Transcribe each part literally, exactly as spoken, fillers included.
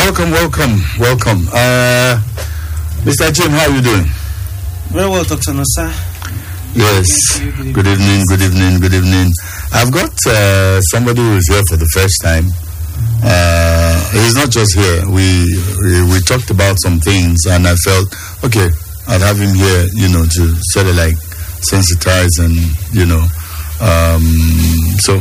Welcome, welcome, welcome. Uh, Mister Jim, how are you doing? Very well, Doctor Nosa. Yes. You, good evening, good evening, good evening. I've got uh, somebody who is here for the first time. Uh, he's not just here. We, we we talked about some things, and I felt okay. I'd have him here, you know, to sort of like sensitize and you know, um, so.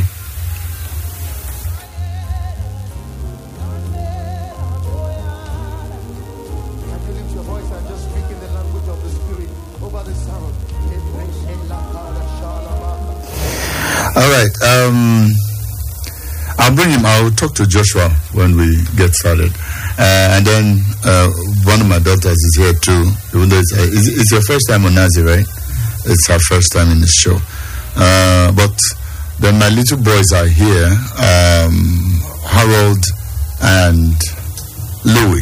All right. Um, I'll bring him. I'll talk to Joshua when we get started, uh, and then uh, one of my daughters is here too. Even though it's, uh, it's, it's your first time on Nazi, right? It's her first time in the show. Uh, but then my little boys are here, um, Harold and Louis,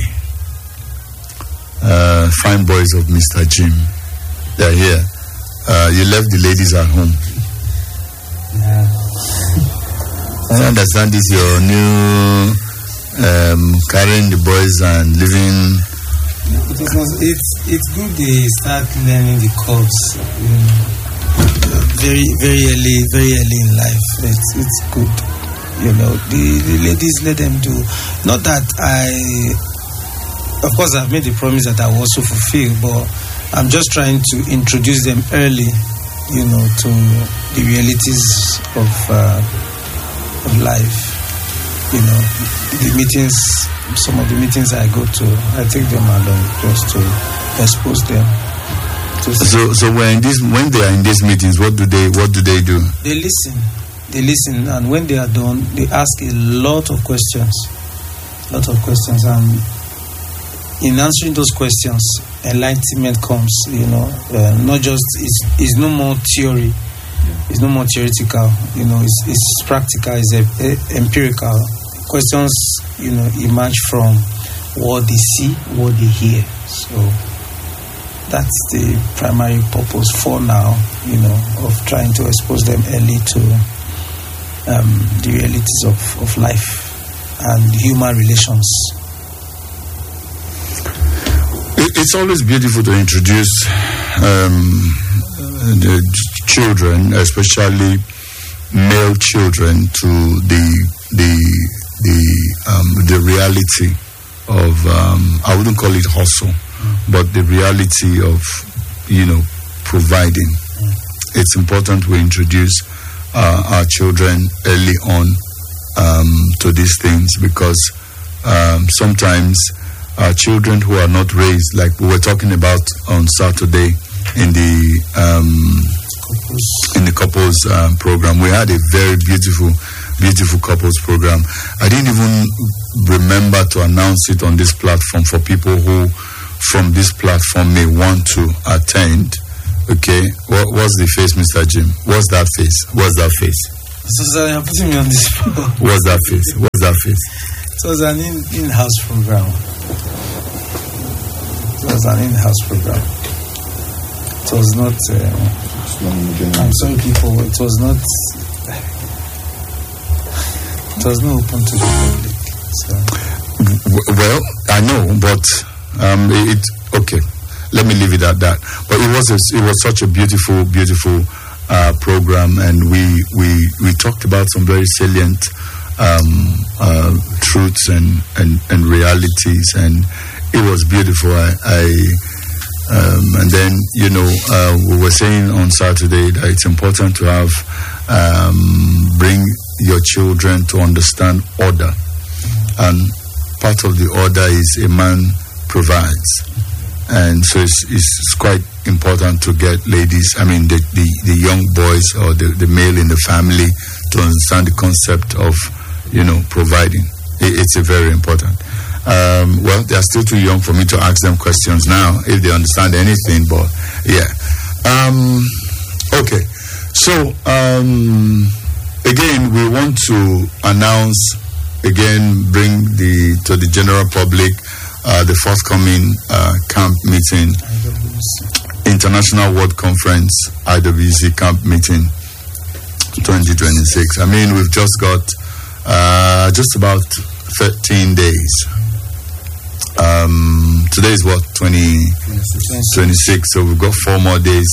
uh, fine boys of Mister Jim. They're here. Uh, you left the ladies at home. Yeah. I understand this your new um, carrying the boys and living. It was, it's it's good they start learning the codes um, very very early very early in life. It's it's good, you know. The, the ladies, let them do. Not that I, of course, I've made the promise that I will also fulfill, but I'm just trying to introduce them early, you know, to the realities of. Uh, of life, you know, the meetings, some of the meetings I go to, I take them along just to expose them. To so, so when this, when they are in these meetings, what do they, what do they do? They listen, they listen, and when they are done, they ask a lot of questions, lot of questions, and in answering those questions, enlightenment comes. You know, uh, not just it's, it's no more theory. It's no more theoretical, you know, it's, it's practical, it's a, a, empirical. Questions, you know, emerge from what they see, what they hear. So that's the primary purpose for now, you know, of trying to expose them early to um, the realities of, of life and human relations. It, it's always beautiful to introduce um, the children, especially male children, to the the the um, the reality of um, I wouldn't call it hustle, mm. but the reality of you know providing. Mm. It's important we introduce uh, our children early on um, to these things, because um, sometimes our children who are not raised, like we were talking about on Saturday in the um, in the couples um, program. We had a very beautiful, beautiful couples program. I didn't even remember to announce it on this platform for people who, from this platform, may want to attend. Okay, what, what's the face, Mister Jim? What's that face? What's that face? So, so you're putting me on this spot. What's that face? What's that face? It was an in, in-house program. It was an in-house program. It was not. Uh, I'm sorry, people. It was not. It was not open to the public. So. Well, I know, but um, it. Okay, let me leave it at that. But it was a, it was such a beautiful, beautiful uh, program, and we we we talked about some very salient um, uh, truths and, and and realities, and it was beautiful. I. I Um, and then, you know, uh, we were saying on Saturday that it's important to have, um, bring your children to understand order. And part of the order is a man provides. And so it's, it's quite important to get ladies, I mean, the, the, the young boys or the, the male in the family to understand the concept of, you know, providing. It, it's a very important. Um, well, they are still too young for me to ask them questions now, if they understand anything, but yeah. Um, okay. So, um, again, we want to announce, again, bring the to the general public uh, the forthcoming uh, camp meeting, International World Conference, I W C camp meeting twenty twenty-six. I mean, we've just got uh, just about thirteen days. Um, today is what, twenty, twenty-six, so we've got four more days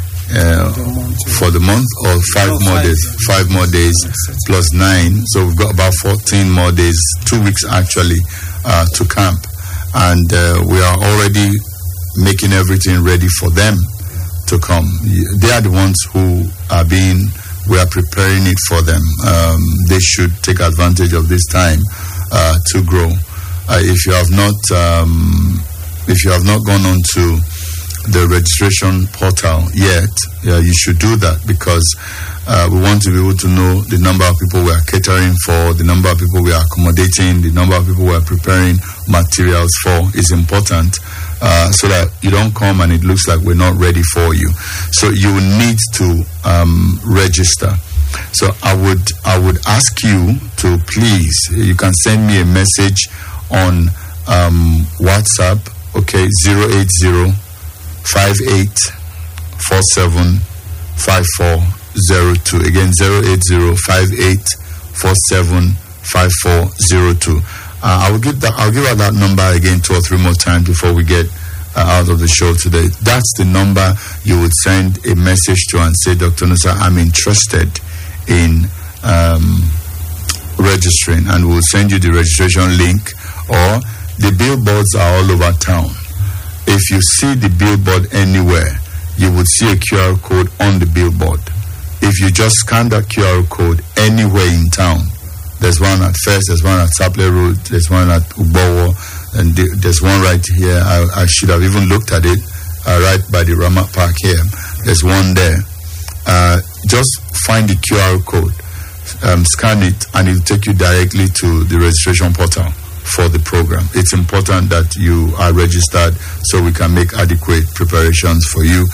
uh, for the month, or five No, more five, days, yeah. five more days plus nine, so we've got about fourteen more days, two weeks actually, uh, to camp, and uh, we are already making everything ready for them to come. They are the ones who are being, we are preparing it for them. Um, they should take advantage of this time uh, to grow. Uh, if you have not, um, if you have not gone on to the registration portal yet, yeah, you should do that, because uh, we want to be able to know the number of people we are catering for, the number of people we are accommodating, the number of people we are preparing materials for is important, uh, so that you don't come and it looks like we're not ready for you. So you need to um, register. So I would I would ask you to please, you can send me a message on um, WhatsApp, okay, zero eight zero five eight four seven five four zero two. Again, zero eight zero five eight four seven five four zero two. Uh, I will give that. I'll give out that number again two or three more times before we get uh, out of the show today. That's the number you would send a message to and say, Doctor Nusa, I'm interested in um, registering, and we'll send you the registration link. Or the billboards are all over town. If you see the billboard anywhere, you would see a Q R code on the billboard. If you just scan that Q R code anywhere in town, there's one at First, there's one at Saple Road, there's one at Ubowo, and there's one right here. I, I should have even looked at it, uh, right by the Ramat Park here. There's one there. Uh, just find the Q R code, um, scan it, and it will take you directly to the registration portal for the program. It's important that you are registered so we can make adequate preparations for you.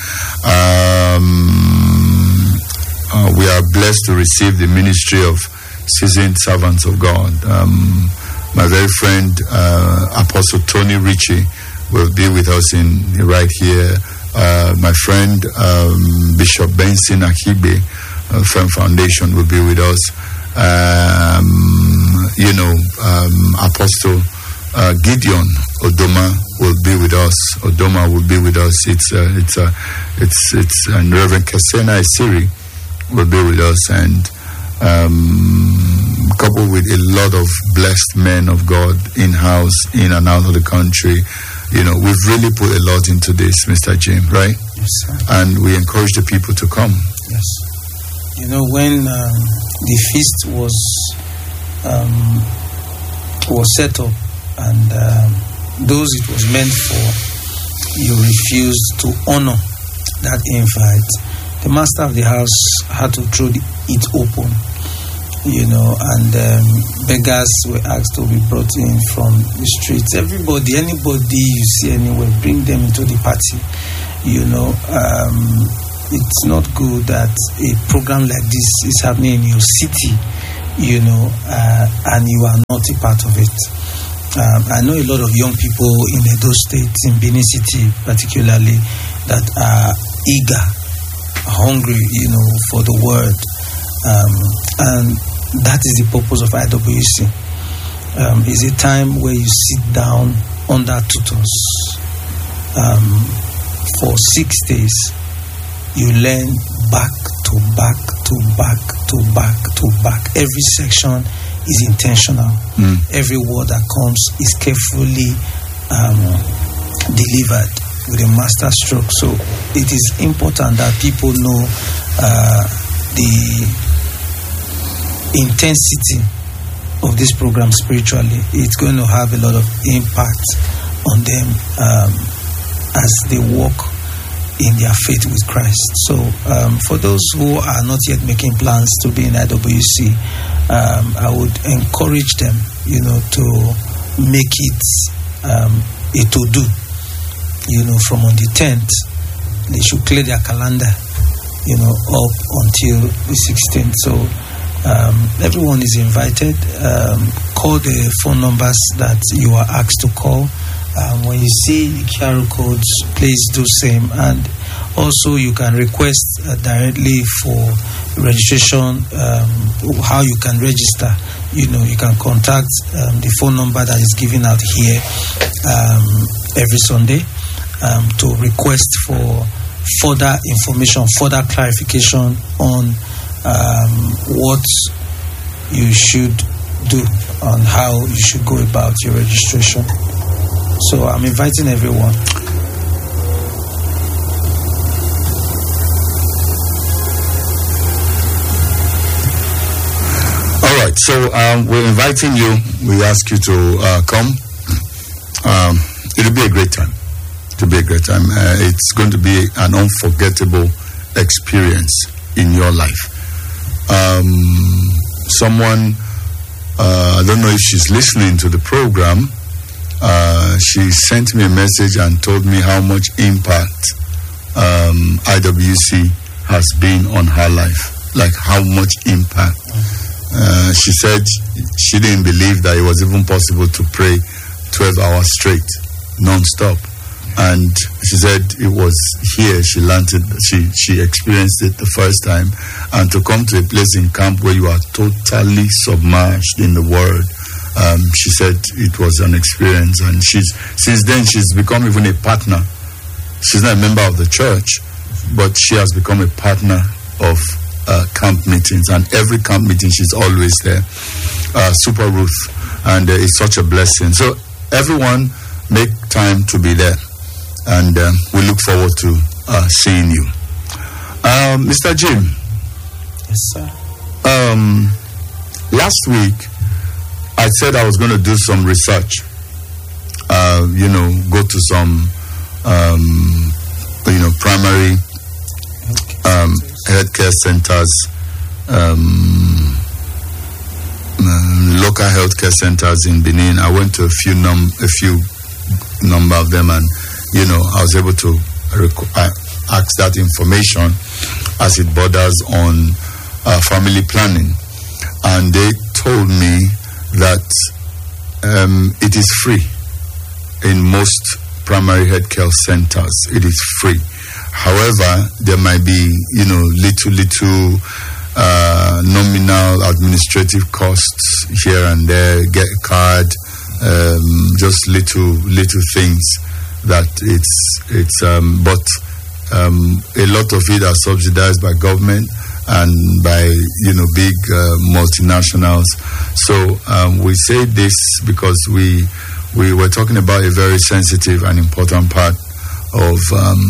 Um, uh, we are blessed to receive the ministry of seasoned servants of God. Um, my very friend, uh, Apostle Tony Ritchie, will be with us in right here. Uh, my friend, um, Bishop Benson Akibe, uh, Firm Foundation, will be with us. Um, you know, um, Apostle uh, Gideon Odoma will be with us. Odoma will be with us. It's uh, it's uh, it's it's and Reverend Kesena Isiri will be with us, and um, coupled with a lot of blessed men of God in house, in and out of the country. You know, we've really put a lot into this, Mister Jim, right? Yes, sir. And we encourage the people to come. Yes. You know, when um, the feast was um, was set up, and um, those it was meant for, you refused to honor that invite, the master of the house had to throw the, it open, you know, and um, beggars were asked to be brought in from the streets. Everybody, anybody you see anywhere, bring them into the party, you know. Um, it's not good that a program like this is happening in your city, you know, uh, and you are not a part of it. Um, I know a lot of young people in Edo State, in Benin City particularly, that are eager, hungry, you know, for the word. Um, and that is the purpose of I W C. Um, it's a time where you sit down under tutors um, for six days. You learn back to back to back to back to back. Every section is intentional. Mm. Every word that comes is carefully um, delivered with a master stroke. So it is important that people know uh, the intensity of this program spiritually. It's going to have a lot of impact on them um, as they walk in their faith with Christ. So um, for those who are not yet making plans to be in I W C, um, I would encourage them, you know, to make it um, a to-do. You know, from on the tenth, they should clear their calendar, you know, up until the sixteenth. So um, everyone is invited. Um, call the phone numbers that you are asked to call. Um, when you see the Q R codes, please do same. And also you can request uh, directly for registration, um, how you can register. You know, you can contact um, the phone number that is given out here, um, every Sunday um, to request for further information, further clarification on um, what you should do, on how you should go about your registration. So I'm inviting everyone. All right, so um, we're inviting you. We ask you to uh, come. Um, it'll be a great time. It'll be a great time. Uh, it's going to be an unforgettable experience in your life. Um, someone, uh, I don't know if she's listening to the program, uh, she sent me a message and told me how much impact um, I W C has been on her life. Like how much impact. Uh, she said she didn't believe that it was even possible to pray twelve hours straight, non-stop. And she said it was here she learned it, she, she experienced it the first time. And to come to a place in camp where you are totally submerged in the Word, um, she said it was an experience. And she's since then she's become even a partner. She's not a member of the church, but she has become a partner of uh, camp meetings. And every camp meeting she's always there. Uh, Super Ruth. And uh, it's such a blessing. So everyone make time to be there. And uh, we look forward to uh, seeing you. Uh, Mister Jim. Yes, sir. Um, last week, I said I was going to do some research. Uh, you know, go to some, um, you know, primary um, healthcare centers, um, um, local healthcare centers in Benin. I went to a few num a few number of them, and you know, I was able to rec- ask that information as it borders on uh, family planning. And they told me that um, it is free in most primary healthcare centers. It is free. However, there might be, you know, little, little uh, nominal administrative costs here and there, get a card, um, just little, little things. That it's it's um, but um, a lot of it are subsidized by government and by you know big uh, multinationals. So um, we say this because we we were talking about a very sensitive and important part of um,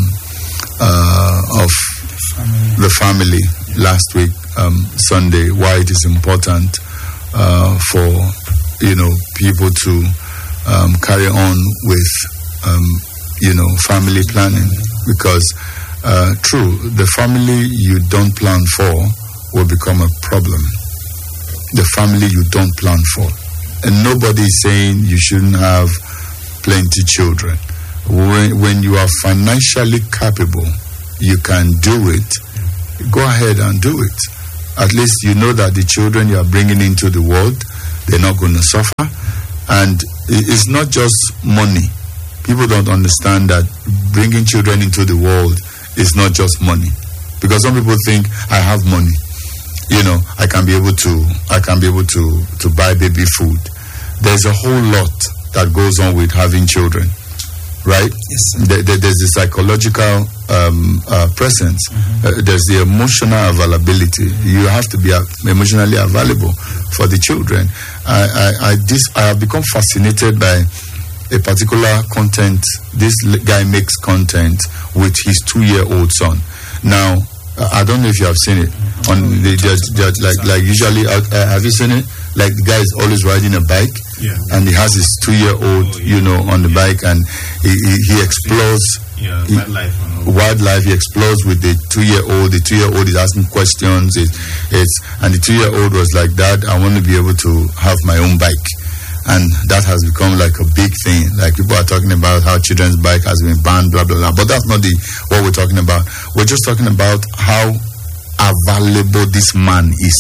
uh, of family. the family last week um, Sunday. Why it is important uh, for you know people to um, carry on with. Um, you know, family planning, because uh, true, the family you don't plan for will become a problem. The family you don't plan for. And nobody is saying you shouldn't have plenty children. When, when you are financially capable, you can do it, go ahead and do it. At least you know that the children you are bringing into the world, they're not going to suffer. And it's not just money. People don't understand that bringing children into the world is not just money. Because some people think, I have money. You know, I can be able to, I can be able to, to buy baby food. There's a whole lot that goes on with having children. Right? Yes, sir. There, there, there's the psychological um, uh, presence. Mm-hmm. Uh, there's the emotional availability. You have to be uh, emotionally available for the children. I, I, I, this, I have become fascinated by a particular content. This guy makes content with his two-year-old son. Now, I don't know if you have seen it. On the, they're, they're like like usually, uh, have you seen it? Like the guy is always riding a bike, yeah. and he has his two-year-old, oh, yeah. you know, on the bike, and he he, he explores. Yeah, he, wildlife. Wildlife. He explores with the two-year-old. The two-year-old is asking questions. It, it's and the two-year-old was like, "Dad, I want to be able to have my own bike." And that has become like a big thing. Like people are talking about how children's bike has been banned, blah, blah, blah. But that's not the what we're talking about. We're just talking about how available this man is.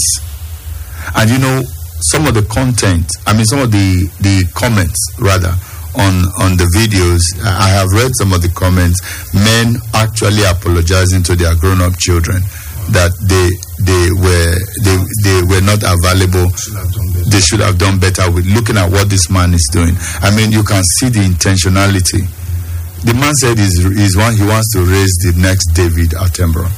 And you know, some of the content, I mean, some of the, the comments, rather, on, on the videos, I have read some of the comments, men actually apologizing to their grown-up children that they they were they they were not available they should have done better with looking at what this man is doing. I mean, you can see the intentionality. The man said he's, he's one, he wants to raise the next David Attenborough.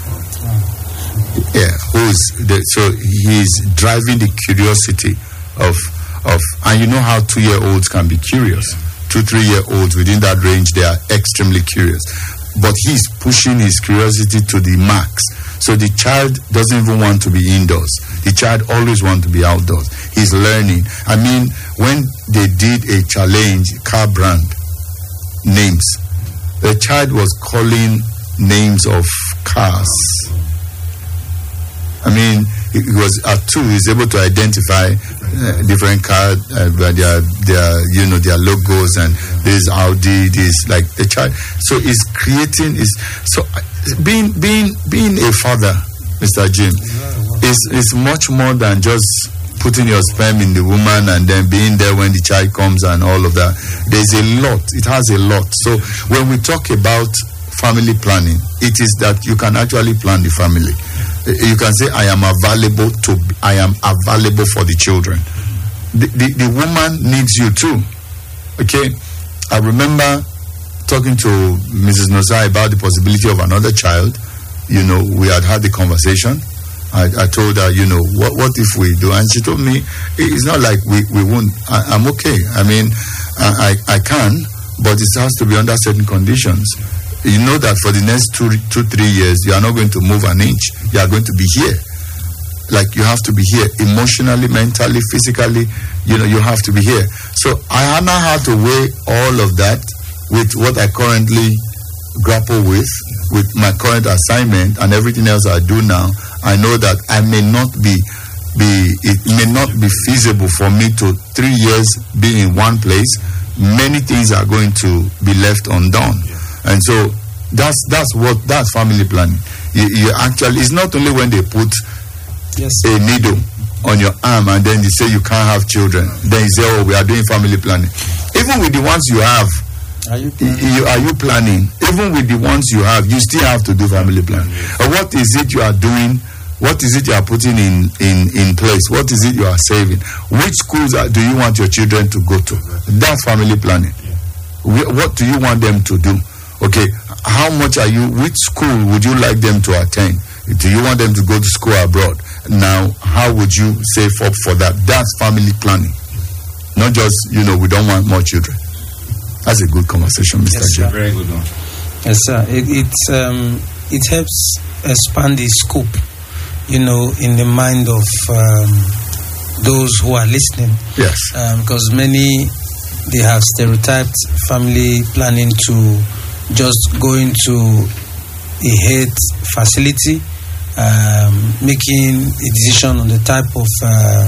Yeah, who's the, so he's driving the curiosity of of, and you know how two-year-olds can be curious. Two, three-year-olds within that range, they are extremely curious. But he's pushing his curiosity to the max. So the child doesn't even want to be indoors. The child always wants to be outdoors. He's learning. I mean, when they did a challenge, car brand names, the child was calling names of cars. I mean, he was at two. He's able to identify uh, different cars, uh, their, their, you know, their logos, and this Audi, this like the child. So he's creating. Is so uh, being being being a father, Mister Jim, is is much more than just putting your sperm in the woman and then being there when the child comes and all of that. There's a lot. It has a lot. So when we talk about family planning, it is that you can actually plan the family. You can say, I am available to, I am available for the children. The, the, the woman needs you too. Okay? I remember talking to Missus Nosai about the possibility of another child. You know, we had had the conversation. I, I told her, you know, what what if we do? And she told me, it's not like we, we won't. I, I'm okay. I mean, I, I, I can, but it has to be under certain conditions. You know that for the next two, two, three years, you are not going to move an inch. You are going to be here. Like, you have to be here emotionally, mentally, physically. You know, you have to be here. So I now have to weigh all of that with what I currently grapple with, with my current assignment and everything else I do now. I know that I may not be, be it may not be feasible for me to three years be in one place. Many things are going to be left undone. And so that's that's what that's family planning. You, you actually, it's not only when they put yes. a needle on your arm and then they say you can't have children, then you say, oh, we are doing family planning. Even with the ones you have, are you planning? You, are you planning? Even with the ones you have, you still have to do family planning. Uh, what is it you are doing? What is it you are putting in, in, in place? What is it you are saving? Which schools are, do you want your children to go to? That's family planning. What do you want them to do? Okay, how much are you, which school would you like them to attend? Do you want them to go to school abroad? Now, how would you save up for that? That's family planning. Not just, you know, we don't want more children. That's a good conversation, Mister Yes, J. Very good one. Yes, sir. It, it, um, it helps expand the scope, you know, in the mind of um, those who are listening. Yes. Because um, many, they have stereotyped family planning to just going to a health facility, um, making a decision on the type of uh,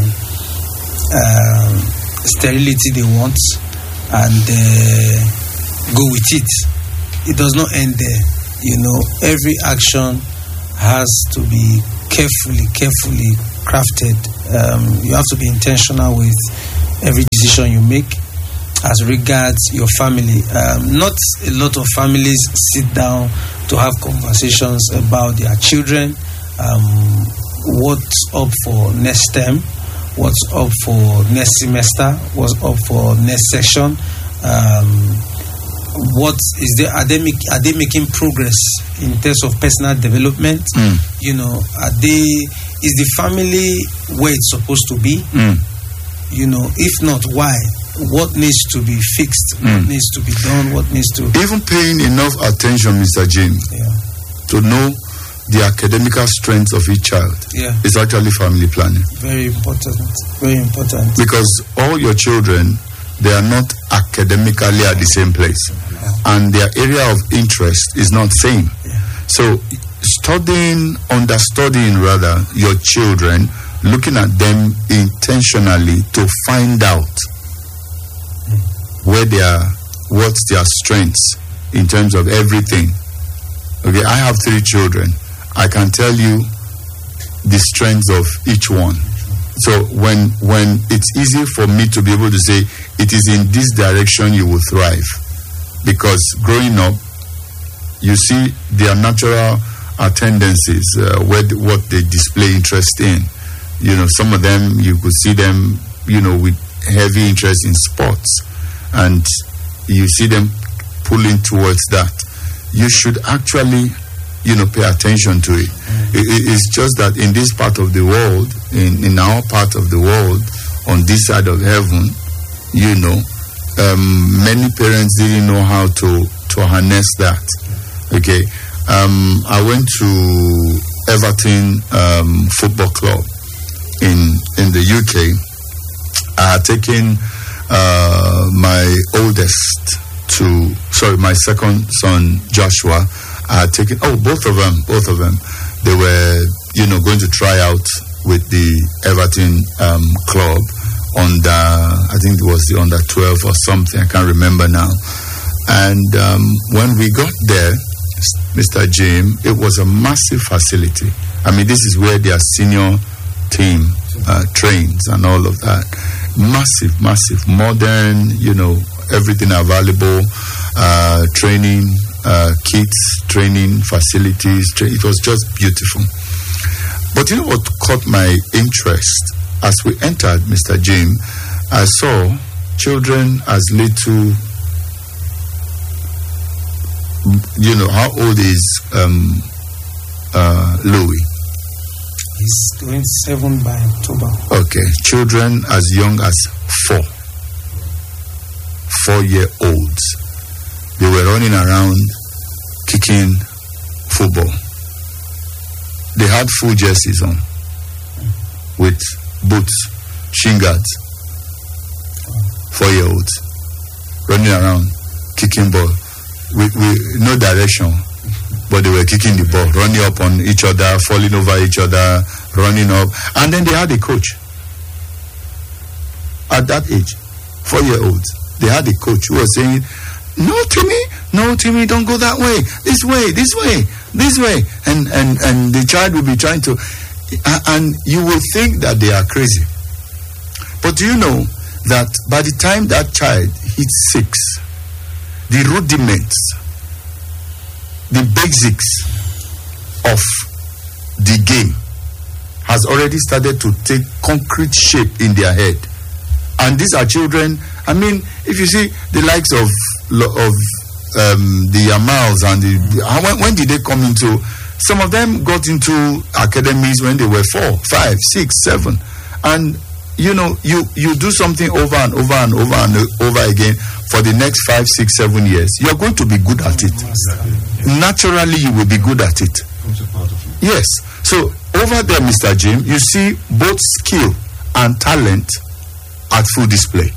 uh, sterility they want, and uh, go with it. It does not end there. You know, every action has to be carefully, carefully crafted. Um, you have to be intentional with every decision you make. As regards your family, um, not a lot of families sit down to have conversations about their children, um, what's up for next term, what's up for next semester, what's up for next session, um, what is the, are they, make, are they making progress in terms of personal development? Mm. You know, are they, is the family where it's supposed to be? Mm. You know, if not, why? What needs to be fixed? Mm. What needs to be done? What needs to... Even paying enough attention, Mister Jim, yeah. to know the academical strengths of each child yeah. is actually family planning. Very important. Very important. Because all your children, they are not academically at the same place. Yeah. And their area of interest is not same. Yeah. So studying, understudying rather, your children, looking at them intentionally to find out where they are, what's their strengths in terms of everything. Okay, I have three children. I can tell you the strengths of each one. So when when it's easy for me to be able to say, it is in this direction you will thrive. Because growing up, you see their natural uh, tendencies, uh, where, what they display interest in. You know, some of them, you could see them, you know, with heavy interest in sports, and you see them pulling towards that. You should actually, you know, pay attention to it. Mm-hmm. it. It's just that in this part of the world, in, in our part of the world, on this side of heaven, you know, um, many parents didn't know how to, to harness that. Okay. Um, I went to Everton um, Football Club in in the U K. I had taken uh, my oldest to, sorry, my second son, Joshua. I had taken, oh, both of them, both of them. They were, you know, going to try out with the Everton um, club under, I think it was the under twelve or something, I can't remember now. And um, when we got there, Mister Jim, it was a massive facility. I mean, this is where their senior team uh, trains and all of that. Massive, massive, modern, you know, everything available, uh, training uh, kits, training facilities. Tra- it was just beautiful. But you know what caught my interest? As we entered, Mister Jim, I saw children as little, you know, how old is um, uh, Louis? He's twenty-seven by October. Okay, children as young as four. Four-year-olds. They were running around kicking football. They had full jerseys on with boots, shin guards. Four-year-olds running around kicking ball with, with no direction, but they were kicking the ball, running up on each other, falling over each other, running up. And then they had a coach. At that age, four-year-olds. They had a coach who was saying, no, Timmy, no, Timmy, don't go that way. This way, this way, this way. And and, and the child will be trying to, and you will think that they are crazy. But do you know that by the time that child hits six, the rudiments, the basics of the game has already started to take concrete shape in their head. And these are children. I mean, if you see the likes of of um, the Yamals and the, the when, when did they come into? Some of them got into academies when they were four, five, six, seven, and you know, you you do something over and over and over and over again for the next five, six, seven years. You are going to be good at it. Naturally, you will be good at it. Yes. So over there, Mister Jim, you see both skill and talent at full display.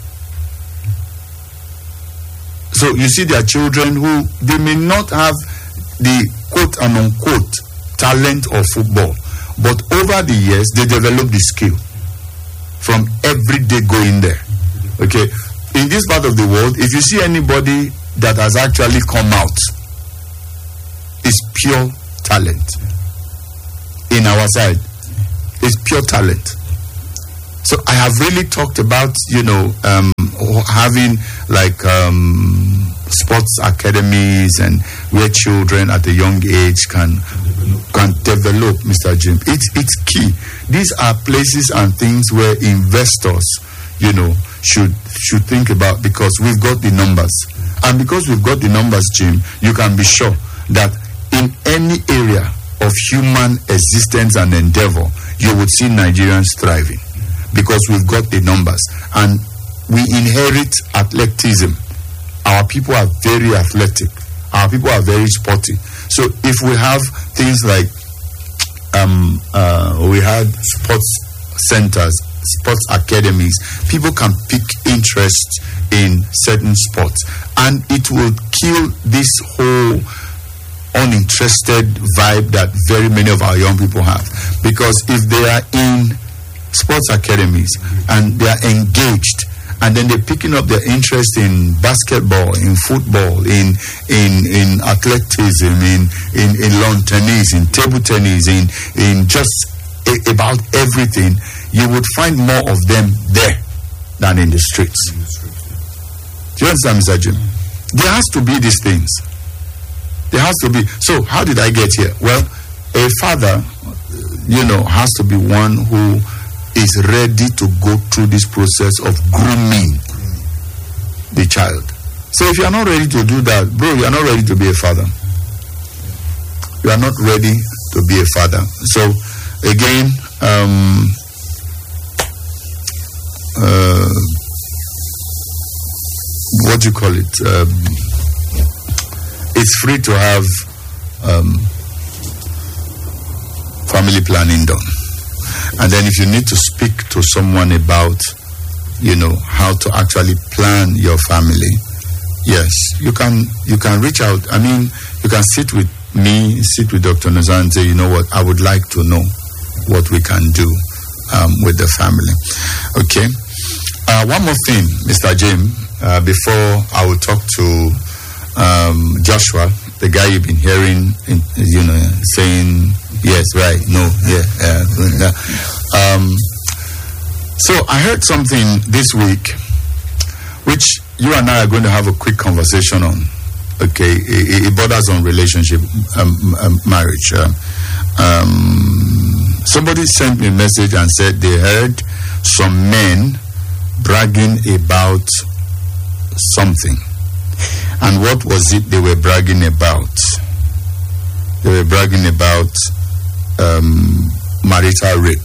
So you see there are children who, they may not have the quote and unquote talent of football, but over the years they develop the skill from every day going there. Okay, in this part of the world, if you see anybody that has actually come out, it's pure talent. In our side, it's pure talent. So I have really talked about, you know, um, having like um, sports academies and where children at a young age can develop. can develop, Mister Jim. It's it's key. These are places and things where investors, you know, should should think about, because we've got the numbers, and because we've got the numbers, Jim, you can be sure that in any area of human existence and endeavor, you would see Nigerians thriving. Because we've got the numbers and we inherit athleticism. Our people are very athletic. Our people are very sporty. So if we have things like um, uh, we had sports centers, sports academies, people can pick interest in certain sports, and it will kill this whole uninterested vibe that very many of our young people have. Because if they are in sports academies and they are engaged, and then they're picking up their interest in basketball, in football, in in in athleticism, in in, in lawn tennis, in table tennis, in in just a, about everything, you would find more of them there than in the streets. Do you understand, Mister Jim? There has to be these things. There has to be. So how did I get here? Well, a father, you know, has to be one who is ready to go through this process of grooming the child. So if you are not ready to do that, bro, you are not ready to be a father. You are not ready to be a father. So again, um, uh, what do you call it? Um, it's free to have um, family planning done. And then if you need to speak to someone about, you know, how to actually plan your family, yes, you can you can reach out. I mean, you can sit with me, sit with Doctor Nozan and say, you know what, I would like to know what we can do um, with the family. Okay. Uh, one more thing, Mister Jim, uh, before I will talk to um, Joshua, the guy you've been hearing, in, you know, saying yes, right, no, yeah. Uh, um, so I heard something this week, which you and I are going to have a quick conversation on. Okay, it, it borders on relationship, um, um, marriage. Um, um, somebody sent me a message and said they heard some men bragging about something. And what was it they were bragging about? They were bragging about um, marital rape.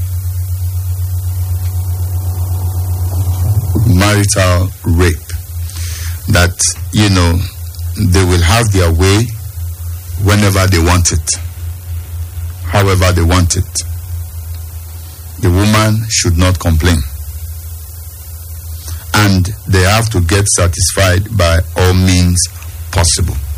Marital rape. That, you know, they will have their way whenever they want it, however they want it. The woman should not complain. And they have to get satisfied by all means possible.